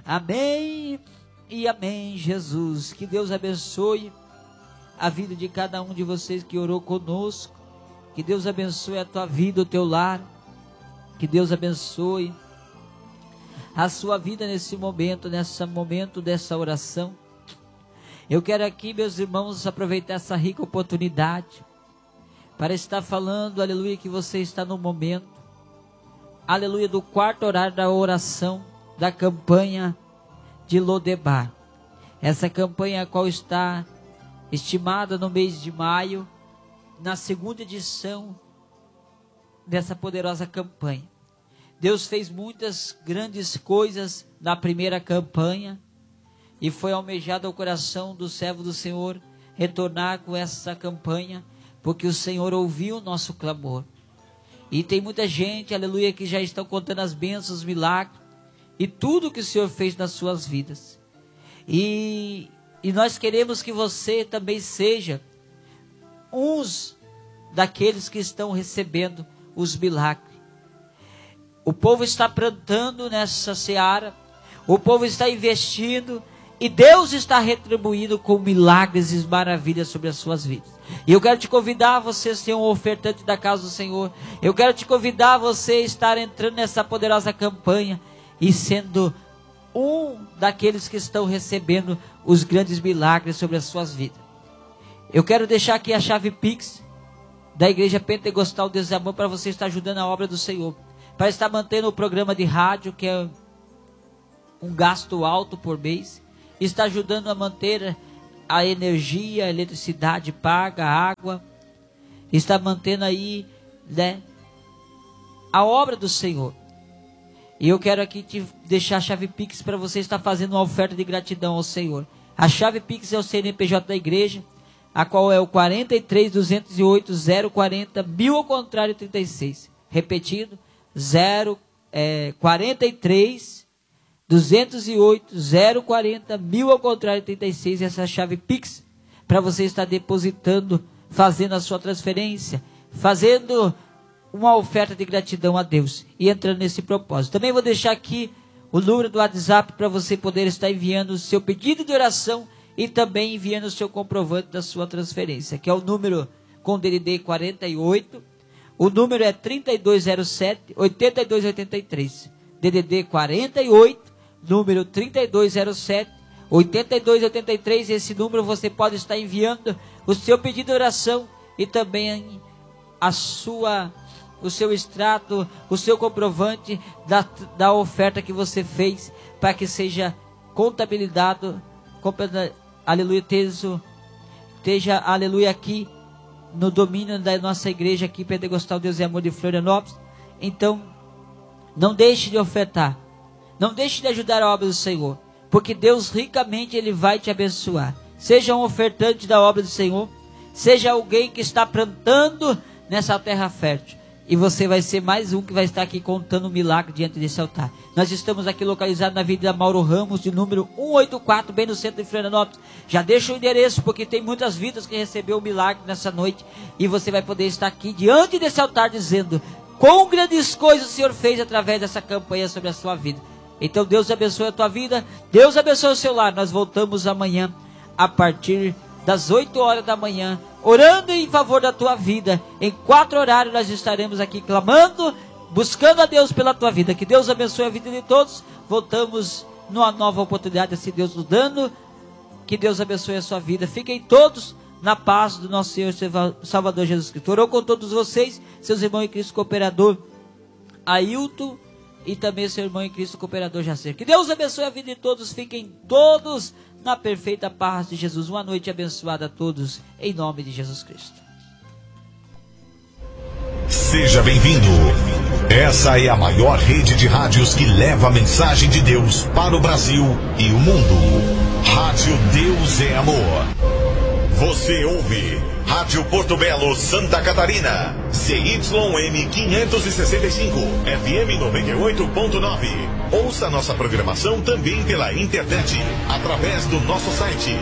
Amém e amém, Jesus. Que Deus abençoe a vida de cada um de vocês que orou conosco. Que Deus abençoe a tua vida, o teu lar. Que Deus abençoe a sua vida nesse momento dessa oração. Eu quero aqui, meus irmãos, aproveitar essa rica oportunidade para estar falando, aleluia, que você está no momento, aleluia, do quarto horário da oração da campanha de Lodebar. Essa campanha a qual está estimada no mês de maio, na segunda edição dessa poderosa campanha. Deus fez muitas grandes coisas na primeira campanha e foi almejado ao coração do servo do Senhor retornar com essa campanha, porque o Senhor ouviu o nosso clamor. E tem muita gente, aleluia, que já estão contando as bênçãos, os milagres e tudo que o Senhor fez nas suas vidas. E nós queremos que você também seja uns daqueles que estão recebendo os milagres. O povo está plantando nessa seara, o povo está investindo e Deus está retribuindo com milagres e maravilhas sobre as suas vidas. E eu quero te convidar a você ser um ofertante da casa do Senhor. Eu quero te convidar a você estar entrando nessa poderosa campanha e sendo um daqueles que estão recebendo os grandes milagres sobre as suas vidas. Eu quero deixar aqui a chave Pix da Igreja Pentecostal Deus de Amor para você estar ajudando a obra do Senhor, para estar mantendo o programa de rádio, que é um gasto alto por mês, está ajudando a manter a energia, a eletricidade paga, a água, está mantendo aí, né, a obra do Senhor. E eu quero aqui te deixar a chave Pix para você estar fazendo uma oferta de gratidão ao Senhor. A chave Pix é o CNPJ da igreja, a qual é o 43 208 040 1000 ao contrário 36. Repetido, 43 208 040 1000 ao contrário 36. Essa chave Pix para você estar depositando, fazendo a sua transferência, fazendo uma oferta de gratidão a Deus e entrando nesse propósito. Também vou deixar aqui o número do WhatsApp para você poder estar enviando o seu pedido de oração e também enviando o seu comprovante da sua transferência, que é o número com DDD 48, o número é 3207 8283, DDD 48, número 3207 8283. Esse número você pode estar enviando o seu pedido de oração e também o seu extrato, o seu comprovante da oferta que você fez, para que seja contabilizado, aleluia, esteja, aleluia, aqui no domínio da nossa igreja aqui, Pentecostal Deus e Amor de Florianópolis. Então, não deixe de ofertar, não deixe de ajudar a obra do Senhor, porque Deus ricamente Ele vai te abençoar. Seja um ofertante da obra do Senhor, seja alguém que está plantando nessa terra fértil, e você vai ser mais um que vai estar aqui contando um milagre diante desse altar. Nós estamos aqui localizados na Avenida Mauro Ramos, de número 184, bem no centro de Florianópolis. Já deixa o endereço, porque tem muitas vidas que recebeu o milagre nessa noite. E você vai poder estar aqui diante desse altar dizendo quão grandes coisas o Senhor fez através dessa campanha sobre a sua vida. Então Deus abençoe a tua vida, Deus abençoe o seu lar. Nós voltamos amanhã a partir das 8 horas da manhã, orando em favor da tua vida. Em 4 horários nós estaremos aqui clamando, buscando a Deus pela tua vida. Que Deus abençoe a vida de todos. Voltamos numa nova oportunidade, se Deus nos dando. Que Deus abençoe a sua vida. Fiquem todos na paz do nosso Senhor Salvador Jesus Cristo. Orou com todos vocês, seus irmãos em Cristo cooperador Ailton e também seu irmão em Cristo cooperador Jacer. Que Deus abençoe a vida de todos. Fiquem todos na perfeita paz de Jesus. Uma noite abençoada a todos, em nome de Jesus Cristo. Seja bem-vindo. Essa é a maior rede de rádios que leva a mensagem de Deus para o Brasil e o mundo. Rádio Deus é Amor. Você ouve Rádio Porto Belo, Santa Catarina, CYM 565, FM 98.9. Ouça nossa programação também pela internet, através do nosso site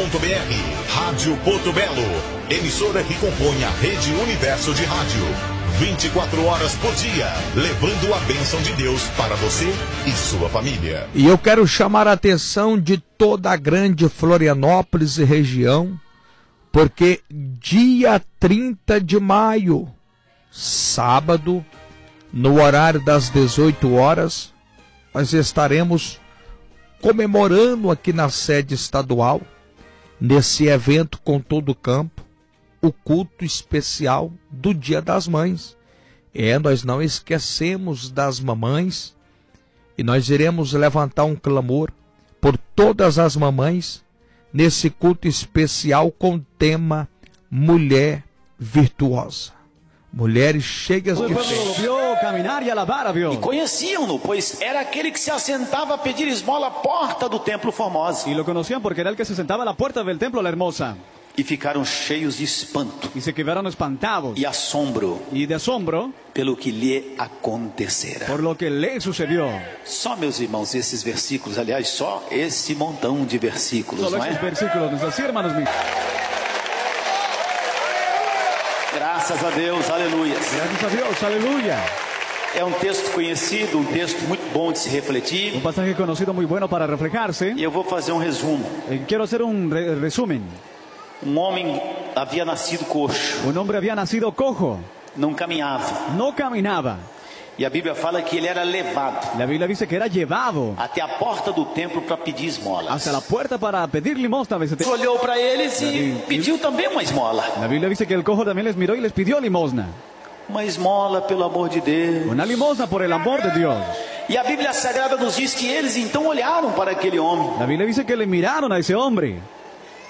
www.ipda.com.br. Rádio Porto Belo, emissora que compõe a Rede Universo de Rádio. 24 horas por dia, levando a bênção de Deus para você e sua família. E eu quero chamar a atenção de toda a grande Florianópolis e região, porque dia 30 de maio, sábado, no horário das 18 horas, nós estaremos comemorando aqui na sede estadual, nesse evento com todo o campo, o culto especial do Dia das Mães. Nós não esquecemos das mamães e nós iremos levantar um clamor por todas as mamães nesse culto especial com o tema Mulher Virtuosa. Mulheres cheias de fé. E conheciam-no, pois era aquele que se assentava a pedir esmola à porta do templo Formosa. Y lo conocían porque era el que se sentaba a la puerta del templo La Hermosa. E ficaram cheios de espanto Y se quedaron espantados e assombro y de asombro pelo que lhe acontecera. por lo que le sucedió. Só, meus irmãos, esses versículos, aliás, só esse montão de versículos, Solo não esos é? versículos, así, hermanos míos. Graças a Deus, aleluia. Gracias a Dios, aleluya. É um texto conhecido, um texto muito bom de se refletir. Un pasaje conocido muy bueno para reflejarse. E eu vou fazer um resumo. Quiero hacer un resumen. Um homem havia nascido coxo, Un hombre había nacido cojo, não caminhava. no caminaba. E a Bíblia fala que ele era levado La Biblia dice que era llevado até a porta do templo para pedir esmolas. hasta la puerta para pedir limosna. Ele olhou para eles e pediu também uma esmola. La Biblia dice que el cojo también les miró y les pidió limosna. Uma esmola, pelo amor de Deus. Una limosna por el amor de Dios. E a Bíblia Sagrada nos diz que eles então olharam para aquele homem. La Biblia dice que le miraron a ese hombre.